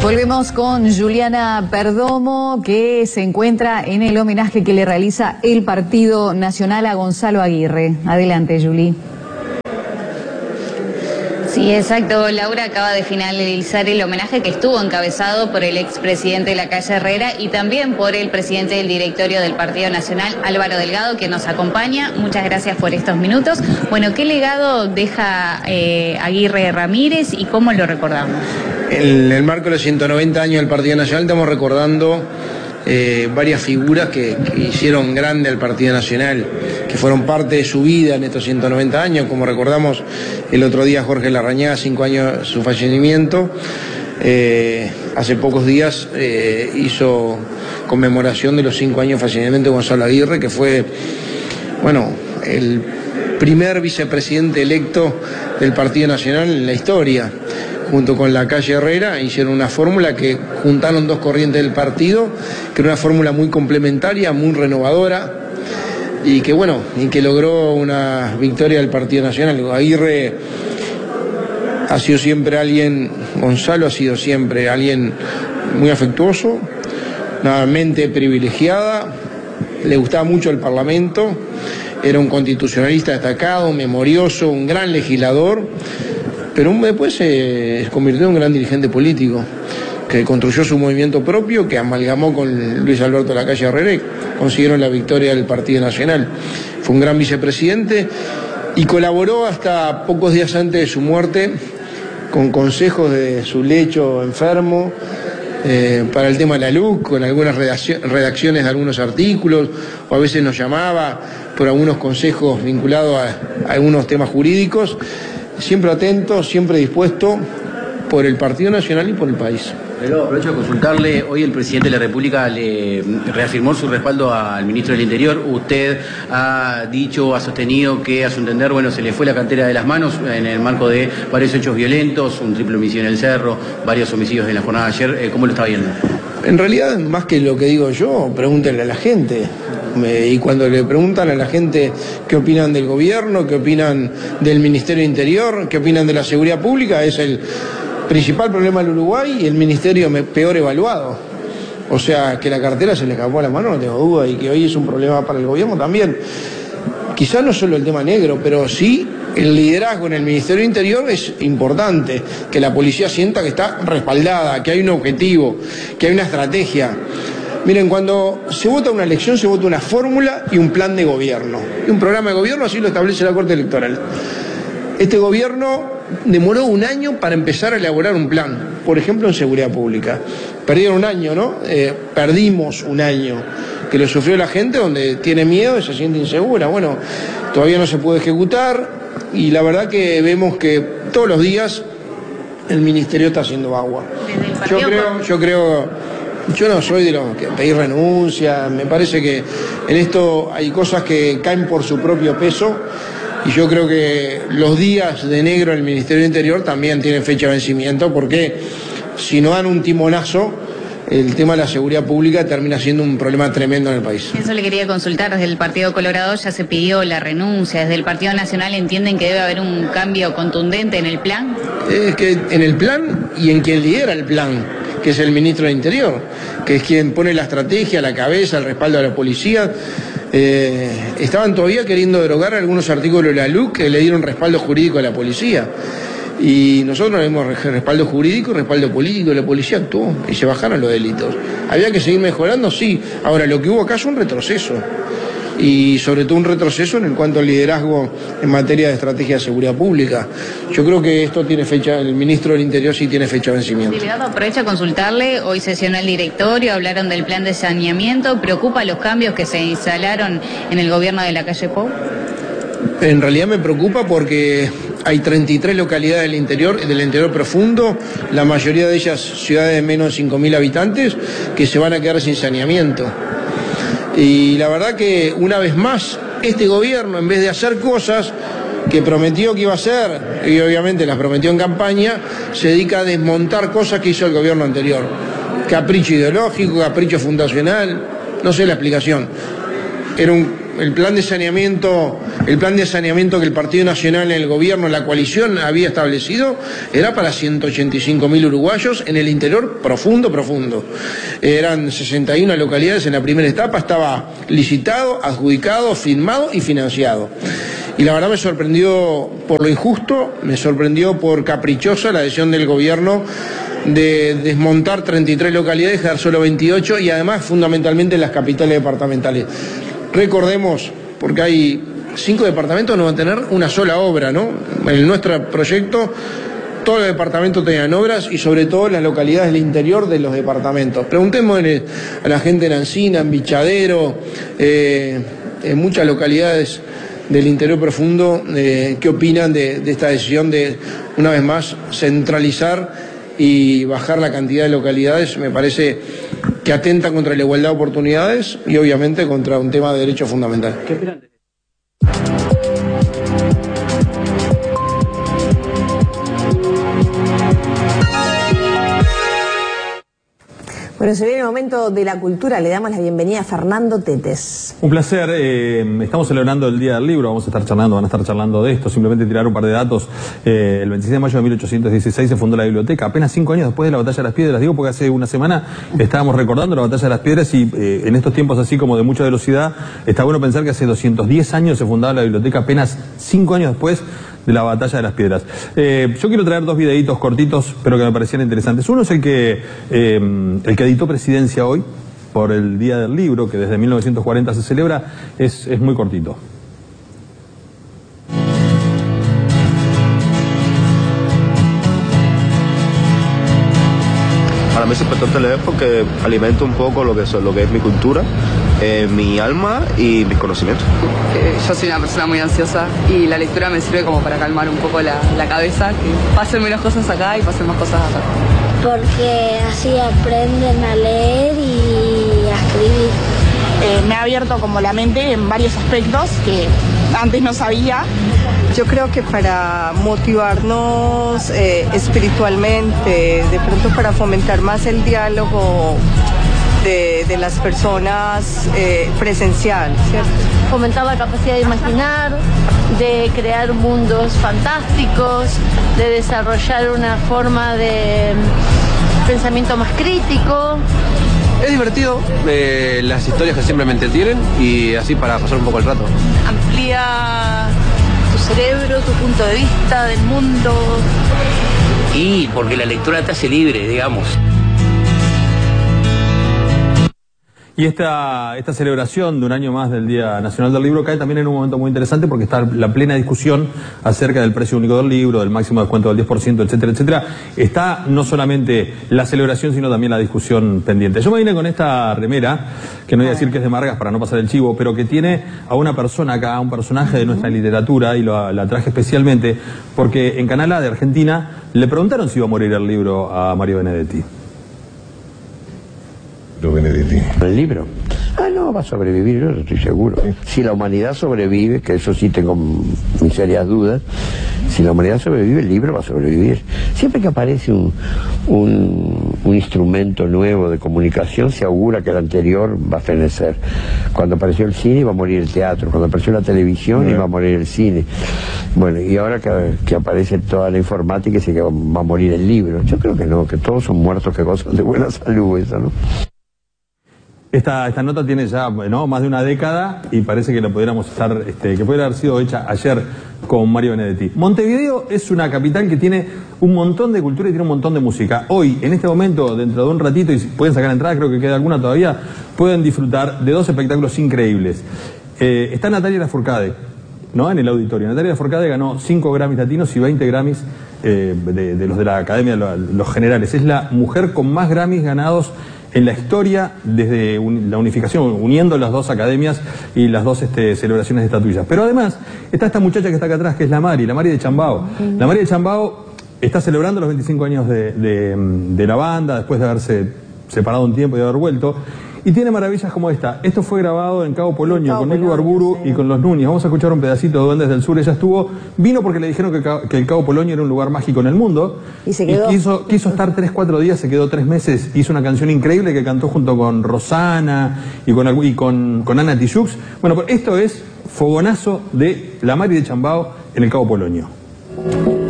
Volvemos con Juliana Perdomo, que se encuentra en el homenaje que le realiza el Partido Nacional a Gonzalo Aguirre. Adelante, Juli. Sí, exacto. Laura acaba de finalizar el homenaje que estuvo encabezado por el expresidente de la calle Herrera y también por el presidente del directorio del Partido Nacional, Álvaro Delgado, que nos acompaña. Muchas gracias por estos minutos. Bueno, ¿qué legado deja Aguirre Ramírez y cómo lo recordamos? En el marco de los 190 años del Partido Nacional estamos recordando varias figuras que hicieron grande al Partido Nacional, que fueron parte de su vida en estos 190 años, como recordamos el otro día Jorge Larrañaga, 5 años de su fallecimiento. Hace pocos días hizo conmemoración de los 5 años de fallecimiento de Gonzalo Aguirre, que fue, bueno, el primer vicepresidente electo del Partido Nacional en la historia. Junto con la calle Herrera hicieron una fórmula que juntaron dos corrientes del partido, que era una fórmula muy complementaria, muy renovadora y que bueno, y que logró una victoria del Partido Nacional. Aguirre ha sido siempre alguien, Gonzalo ha sido siempre alguien muy afectuoso, una mente privilegiada, le gustaba mucho el Parlamento, era un constitucionalista destacado, memorioso, un gran legislador. Pero después se convirtió en un gran dirigente político, que construyó su movimiento propio, que amalgamó con Luis Alberto Lacalle Herrera y consiguieron la victoria del Partido Nacional. Fue un gran vicepresidente y colaboró hasta pocos días antes de su muerte con consejos de su lecho enfermo, para el tema de la luz, con algunas redacciones de algunos artículos, o a veces nos llamaba por algunos consejos vinculados a algunos temas jurídicos. Siempre atento, siempre dispuesto por el Partido Nacional y por el país. Pero aprovecho de consultarle, hoy el presidente de la República le reafirmó su respaldo al ministro del Interior. Usted ha dicho, ha sostenido que a su entender, bueno, se le fue la cartera de las manos en el marco de varios hechos violentos, un triple homicidio en el Cerro, varios homicidios en la jornada de ayer. ¿Cómo lo está viendo? En realidad, más que lo que digo yo, pregúntenle a la gente. Y cuando le preguntan a la gente qué opinan del gobierno, qué opinan del Ministerio de Interior, qué opinan de la seguridad pública, es el principal problema del Uruguay y el ministerio peor evaluado. O sea, que la cartera se le escapó a la mano, no tengo duda, y que hoy es un problema para el gobierno también. Quizás no solo el tema negro, pero sí el liderazgo en el Ministerio de Interior es importante, que la policía sienta que está respaldada, que hay un objetivo, que hay una estrategia. Miren, cuando se vota una elección, se vota una fórmula y un plan de gobierno. Y un programa de gobierno, así lo establece la Corte Electoral. Este gobierno demoró un año para empezar a elaborar un plan, por ejemplo en seguridad pública. Perdieron un año, ¿no? Perdimos un año, que lo sufrió la gente, donde tiene miedo y se siente insegura. Bueno, todavía no se puede ejecutar y la verdad que vemos que todos los días el ministerio está haciendo agua. Yo no soy de los que pedir renuncia, me parece que en esto hay cosas que caen por su propio peso y yo creo que los días de negro en el Ministerio del Interior también tienen fecha de vencimiento, porque si no dan un timonazo, el tema de la seguridad pública termina siendo un problema tremendo en el país. Eso le quería consultar. Desde el Partido Colorado ya se pidió la renuncia. Desde el Partido Nacional entienden que debe haber un cambio contundente en el plan. Es que en el plan y en quien lidera el plan, que es el ministro del Interior, que es quien pone la estrategia, la cabeza, el respaldo a la policía. Estaban todavía queriendo derogar algunos artículos de la LUC que le dieron respaldo jurídico a la policía. Y nosotros dimos respaldo jurídico y respaldo político, la policía actuó y se bajaron los delitos. ¿Había que seguir mejorando? Sí. Ahora, lo que hubo acá es un retroceso. Y sobre todo un retroceso en cuanto al liderazgo en materia de estrategia de seguridad pública. Yo creo que esto tiene fecha, el ministro del Interior sí tiene fecha de vencimiento. Delegado, aprovecha a consultarle, hoy sesionó el directorio, hablaron del plan de saneamiento. ¿Preocupa los cambios que se instalaron en el gobierno de la calle Pou? En realidad me preocupa porque hay 33 localidades del interior profundo, la mayoría de ellas ciudades de menos de 5.000 habitantes, que se van a quedar sin saneamiento. Y la verdad que una vez más, este gobierno, en vez de hacer cosas que prometió que iba a hacer, y obviamente las prometió en campaña, se dedica a desmontar cosas que hizo el gobierno anterior. Capricho ideológico, capricho fundacional, no sé la explicación. el plan de saneamiento que el Partido Nacional en el gobierno, la coalición había establecido, era para 185.000 uruguayos en el interior profundo. Eran 61 localidades en la primera etapa, estaba licitado, adjudicado, firmado y financiado. Y la verdad me sorprendió por lo injusto, me sorprendió por caprichosa la decisión del gobierno de desmontar 33 localidades, dejar solo 28 y además fundamentalmente en las capitales departamentales. Recordemos, porque hay 5 departamentos no van a tener una sola obra, ¿no? En nuestro proyecto todos los departamentos tenían obras y sobre todo en las localidades del interior de los departamentos. Preguntémosle a la gente en Ancina, en Bichadero, en muchas localidades del interior profundo, qué opinan de esta decisión de, una vez más, centralizar y bajar la cantidad de localidades. Me parece que atenta contra la igualdad de oportunidades y obviamente contra un tema de derecho fundamental. ¿Qué opinan? Bueno, se viene el momento de la cultura, le damos la bienvenida a Fernando Tetes. Un placer, estamos celebrando el Día del Libro, van a estar charlando de esto, simplemente tirar un par de datos. El 26 de mayo de 1816 se fundó la biblioteca, apenas 5 años después de la Batalla de las Piedras, digo porque hace una semana estábamos recordando la Batalla de las Piedras y en estos tiempos así como de mucha velocidad, está bueno pensar que hace 210 años se fundaba la biblioteca, apenas 5 años después de la Batalla de las Piedras. Yo quiero traer 2 videitos cortitos, pero que me parecieran interesantes. Uno es el que editó Presidencia hoy, por el Día del Libro, que desde 1940 se celebra, es muy cortito. Para mí es importante leer porque alimenta un poco lo que es mi cultura, mi alma y mis conocimientos. Yo soy una persona muy ansiosa y la lectura me sirve como para calmar un poco la cabeza, que pasen menos cosas acá y pasen más cosas acá. Porque así aprenden a leer y a escribir. Me ha abierto como la mente en varios aspectos que antes no sabía. Yo creo que para motivarnos espiritualmente, de pronto para fomentar más el diálogo de las personas presencial, ¿cierto? Fomentar la capacidad de imaginar, de crear mundos fantásticos, de desarrollar una forma de pensamiento más crítico. Es divertido, las historias que siempre me entretienen y así para pasar un poco el rato. Amplía tu cerebro, tu punto de vista del mundo. Y porque la lectura te hace libre, digamos. Y esta celebración de un año más del Día Nacional del Libro cae también en un momento muy interesante porque está la plena discusión acerca del precio único del libro, del máximo descuento del 10%, etcétera, etcétera. Está no solamente la celebración, sino también la discusión pendiente. Yo me vine con esta remera, que no voy a decir que es de Margas para no pasar el chivo, pero que tiene a una persona acá, a un personaje de nuestra literatura, y la traje especialmente porque en Canal A de Argentina le preguntaron si iba a morir el libro a Mario Benedetti. Benedetti. ¿El libro? No, va a sobrevivir, yo estoy seguro. Si la humanidad sobrevive, que eso sí tengo mis serias dudas, si la humanidad sobrevive, el libro va a sobrevivir. Siempre que aparece un instrumento nuevo de comunicación, se augura que el anterior va a fenecer. Cuando apareció el cine, iba a morir el teatro. Cuando apareció la televisión, iba a morir el cine. Bueno, y ahora que aparece toda la informática, dice que va a morir el libro. Yo creo que no, que todos son muertos que gozan de buena salud, eso, ¿no? Esta nota tiene ya más de una década y parece que la pudiéramos estar, que pudiera haber sido hecha ayer con Mario Benedetti. Montevideo es una capital que tiene un montón de cultura y tiene un montón de música. Hoy, en este momento, dentro de un ratito, y pueden sacar entrada, creo que queda alguna todavía, pueden disfrutar de 2 espectáculos increíbles. Está Natalia Lafourcade, ¿no?, en el auditorio. Natalia Lafourcade ganó 5 Grammys latinos y 20 Grammys de los de la Academia, los generales. Es la mujer con más Grammys ganados en la historia desde la unificación, uniendo las 2 academias y las 2 celebraciones de estatuillas. Pero además está esta muchacha que está acá atrás, que es la Mari de Chambao. La Mari de Chambao está celebrando los 25 años de la banda, después de haberse separado un tiempo y de haber vuelto. y tiene maravillas como esta. Esto fue grabado en Cabo Polonio, con Nico Garburu y con los Núñez. Vamos a escuchar un pedacito de Duendes del Sur. Ella vino porque le dijeron que el Cabo Polonio era un lugar mágico en el mundo. Y se quedó. Quiso estar 3-4 días, se quedó 3 meses. Hizo una canción increíble que cantó junto con Rosana y con Ana Tijoux. Bueno, esto es Fogonazo de La Mari de Chambao en el Cabo Polonio.